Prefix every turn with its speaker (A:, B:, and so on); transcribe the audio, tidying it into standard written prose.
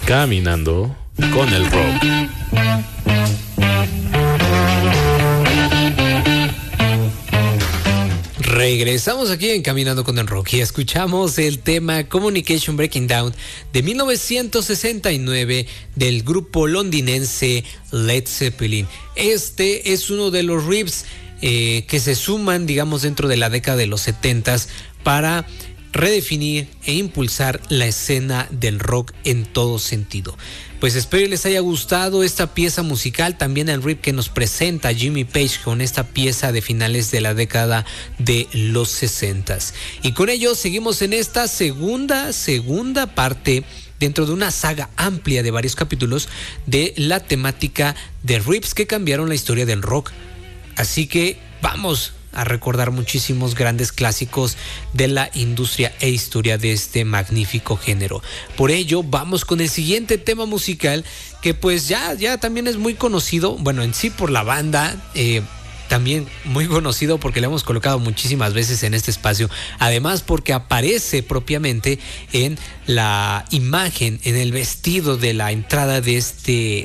A: Caminando con el rock.
B: Regresamos aquí en Caminando con el Rock y escuchamos el tema Communication Breaking Down de 1969 del grupo londinense Led Zeppelin. Este es uno de los riffs que se suman, digamos, dentro de la década de los 70s para redefinir e impulsar la escena del rock en todo sentido. Pues espero que les haya gustado esta pieza musical, también el riff que nos presenta Jimmy Page con esta pieza de finales de la década de los 60s. Y con ello seguimos en esta segunda parte dentro de una saga amplia de varios capítulos de la temática de riffs que cambiaron la historia del rock. Así que vamos a recordar muchísimos grandes clásicos de la industria e historia de este magnífico género. Por ello, vamos con el siguiente tema musical que pues ya también es muy conocido, bueno, en sí por la banda, también muy conocido porque lo hemos colocado muchísimas veces en este espacio, además porque aparece propiamente en la imagen, en el vestido de la entrada de este